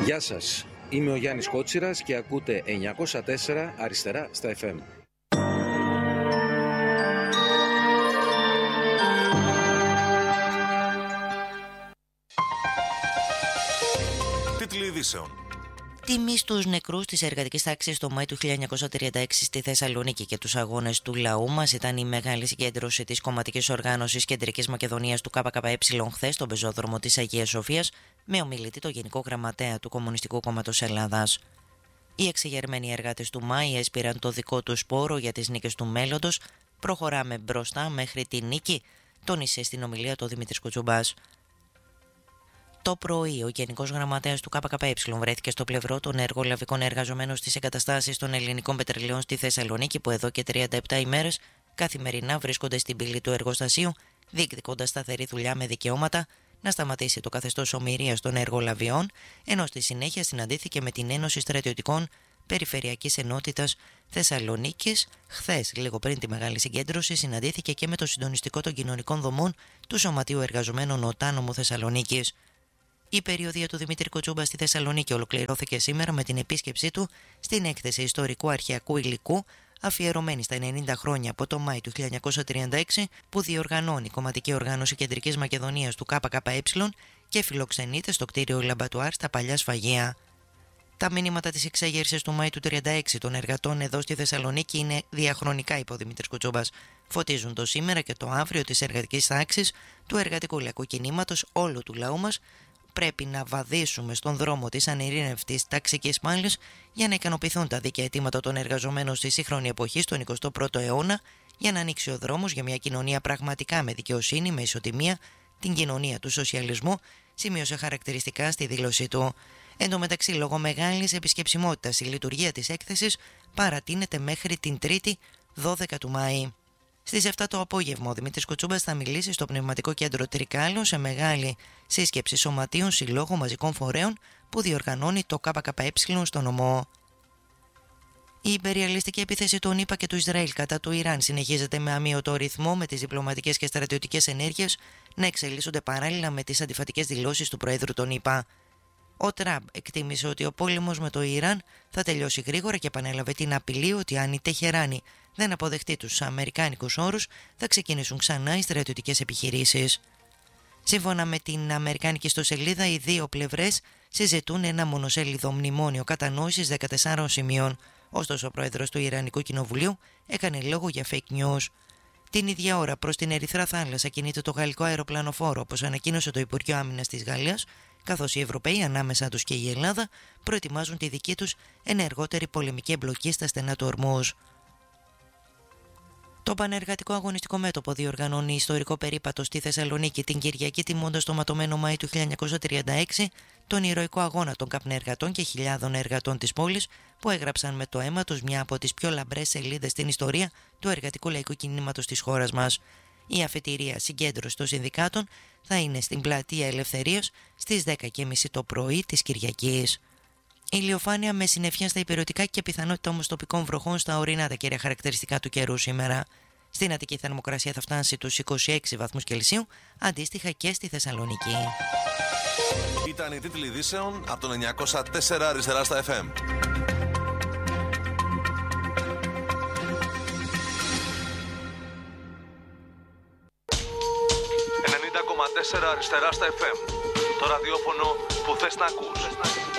Γεια σας, είμαι ο Γιάννης Κότσιρας και ακούτε 904 αριστερά στα FM. Τίτλοι ειδήσεων. Τιμή στους νεκρούς της εργατικής τάξης το Μάη του 1936 στη Θεσσαλονίκη και τους αγώνες του λαού μας ήταν η μεγάλη συγκέντρωση της κομματικής οργάνωσης Κεντρικής Μακεδονίας του ΚΚΕ χθες στον πεζόδρομο της Αγίας Σοφίας με ομιλητή το Γενικό Γραμματέα του Κομμουνιστικού Κόμματος Ελλάδας. Οι εξεγερμένοι εργάτες του Μάη έσπηραν το δικό τους σπόρο για τις νίκες του μέλλοντος. Προχωράμε μπροστά μέχρι τη νίκη, τόνισε στην ομιλία του Δημήτρης Κουτσουμπάς. Το πρωί, ο Γενικός Γραμματέας του ΚΚΕ βρέθηκε στο πλευρό των εργολαβικών εργαζομένων στις εγκαταστάσεις των ελληνικών πετρελαιών στη Θεσσαλονίκη, που εδώ και 37 ημέρες καθημερινά βρίσκονται στην πύλη του εργοστασίου, διεκδικώντας σταθερή δουλειά με δικαιώματα, να σταματήσει το καθεστώς ομηρίας των εργολαβιών, ενώ στη συνέχεια συναντήθηκε με την Ένωση Στρατιωτικών Περιφερειακής Ενότητας Θεσσαλονίκης. Χθες, λίγο πριν τη μεγάλη συγκέντρωση, συναντήθηκε και με το συντονιστικό των κοινωνικών δομών του Σωματείου Εργαζομένων Οτάνομου Θεσσαλονίκης. Η περιοδεία του Δημήτρη Κουτσούμπα στη Θεσσαλονίκη ολοκληρώθηκε σήμερα με την επίσκεψή του στην έκθεση ιστορικού αρχαιακού υλικού αφιερωμένη στα 90 χρόνια από το Μάη του 1936 που διοργανώνει η κομματική οργάνωση Κεντρικής Μακεδονίας του ΚΚΕ και φιλοξενείται στο κτίριο Λαμπατουάρ στα παλιά σφαγεία. Τα μηνύματα της εξέγερσης του Μάη του 1936 των εργατών εδώ στη Θεσσαλονίκη είναι διαχρονικά, είπε ο Δημήτρης Κουτσούμπας. Φωτίζουν το σήμερα και το αύριο της εργατικής τάξης, του εργατικού λαϊκού κινήματος, όλου του λαού μας. Πρέπει να βαδίσουμε στον δρόμο της ανειρήνευτης ταξικής πάλης για να ικανοποιηθούν τα δίκαια αιτήματα των εργαζομένων στη σύγχρονη εποχή, στον 21ο αιώνα, για να ανοίξει ο δρόμος για μια κοινωνία πραγματικά με δικαιοσύνη, με ισοτιμία, την κοινωνία του σοσιαλισμού, σημείωσε χαρακτηριστικά στη δήλωσή του. Εν τω μεταξύ, λόγω μεγάλης επισκεψιμότητας, η λειτουργία της έκθεσης παρατείνεται μέχρι την 3η 12 του Μάη. Στις 7 το απόγευμα, ο Δημήτρης Κουτσούμπας θα μιλήσει στο Πνευματικό Κέντρο Τρικάλων σε μεγάλη σύσκεψη σωματείων, συλλόγων, μαζικών φορέων που διοργανώνει το ΚΚΕ στο νομό. Η υπεριαλιστική επίθεση των ΗΠΑ και του Ισραήλ κατά του Ιράν συνεχίζεται με αμύωτο ρυθμό, με τις διπλωματικές και στρατιωτικές ενέργειες να εξελίσσονται παράλληλα με τις αντιφατικές δηλώσεις του Προέδρου των ΗΠΑ. Ο Τραμπ εκτίμησε ότι ο πόλεμος με το Ιράν θα τελειώσει γρήγορα και επανέλαβε την απειλή ότι αν η Τεχεράνη δεν αποδεχτεί τους αμερικάνικους όρους, θα ξεκινήσουν ξανά οι στρατιωτικές επιχειρήσεις. Σύμφωνα με την αμερικάνικη ιστοσελίδα, οι δύο πλευρές συζητούν ένα μονοσέλιδο μνημόνιο κατανόησης 14 σημείων. Ωστόσο, ο πρόεδρος του Ιρανικού Κοινοβουλίου έκανε λόγο για fake news. Την ίδια ώρα, προς την Ερυθρά Θάλασσα κινείται το γαλλικό αεροπλανοφόρο, όπως ανακοίνωσε το Υπουργείο Άμυνας της Γαλλίας, καθώς οι Ευρωπαίοι, ανάμεσα τους και η Ελλάδα, προετοιμάζουν τη δική τους ενεργότερη πολεμική εμπλοκή στα στενά του Ορμούζ. Το Πανεργατικό Αγωνιστικό Μέτωπο διοργανώνει ιστορικό περίπατο στη Θεσσαλονίκη την Κυριακή, τιμώντας το ματωμένο Μάη του 1936 τον ηρωικό αγώνα των καπνεργατών και χιλιάδων εργατών της πόλης που έγραψαν με το αίμα τους μια από τις πιο λαμπρές σελίδες στην ιστορία του εργατικού λαϊκού κινήματος της χώρας μας. Η αφετηρία συγκέντρωση των συνδικάτων θα είναι στην Πλατεία Ελευθερίας στις 10:30 το πρωί της Κυριακής. Ηλιοφάνεια με συννεφιά στα υπηρετικά και πιθανότητα όμως τοπικών βροχών στα ορεινά, τα κύρια χαρακτηριστικά του καιρού σήμερα. Στην Αττική θερμοκρασία θα φτάσει τους 26 βαθμούς Κελσίου, αντίστοιχα και στη Θεσσαλονίκη. Ήταν οι τίτλοι ειδήσεων από τον 904 αριστερά στα FM. 90,4 αριστερά στα FM. Το ραδιόφωνο που θες να ακούς.